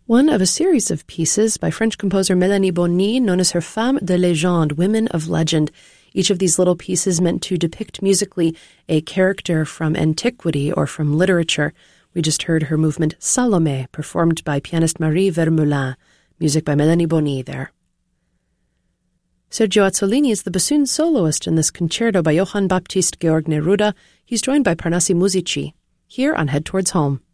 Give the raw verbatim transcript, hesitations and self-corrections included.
One of a series of pieces by French composer Mélanie Bonny, known as her Femmes de Légende, Women of Legend. Each of these little pieces meant to depict musically a character from antiquity or from literature. We just heard her movement Salomé, performed by pianist Marie Vermeulen. Music by Mélanie Bonny there. Sergio Azzolini is the bassoon soloist in this concerto by Johann Baptist Georg Neruda. He's joined by Parnassi Musici, here on Head Towards Home.